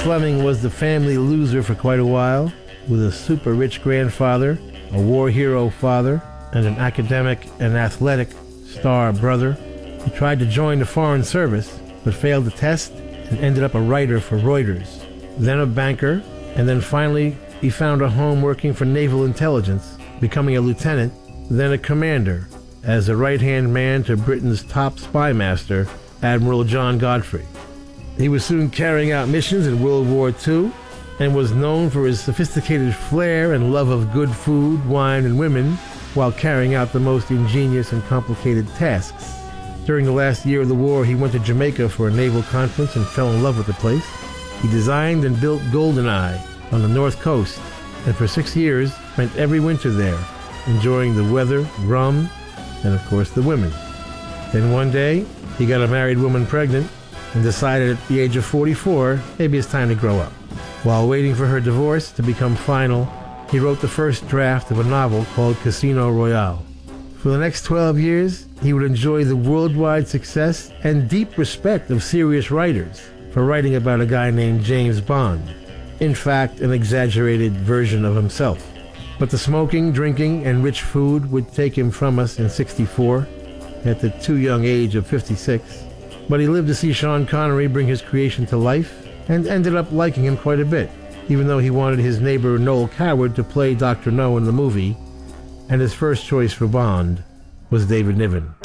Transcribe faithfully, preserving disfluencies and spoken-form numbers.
Fleming was the family loser for quite a while, with a super rich grandfather, a war hero father, and an academic and athletic star brother. He tried to join the Foreign Service, but failed the test and ended up a writer for Reuters, then a banker, and then finally he found a home working for Naval Intelligence, becoming a lieutenant, then a commander, as a right-hand man to Britain's top spy master, Admiral John Godfrey. He was soon carrying out missions in World War Two and was known for his sophisticated flair and love of good food, wine, and women while carrying out the most ingenious and complicated tasks. During the last year of the war, he went to Jamaica for a naval conference and fell in love with the place. He designed and built GoldenEye on the North Coast, and for six years spent every winter there, enjoying the weather, rum, and of course the women. Then one day, he got a married woman pregnant and decided at the age of forty-four, maybe it's time to grow up. While waiting for her divorce to become final, he wrote the first draft of a novel called Casino Royale. For the next twelve years, he would enjoy the worldwide success and deep respect of serious writers for writing about a guy named James Bond. In fact, an exaggerated version of himself. But the smoking, drinking, and rich food would take him from us in sixty-four, at the too young age of fifty-six. But he lived to see Sean Connery bring his creation to life, and ended up liking him quite a bit, even though he wanted his neighbor Noel Coward to play Doctor No in the movie, and his first choice for Bond was David Niven.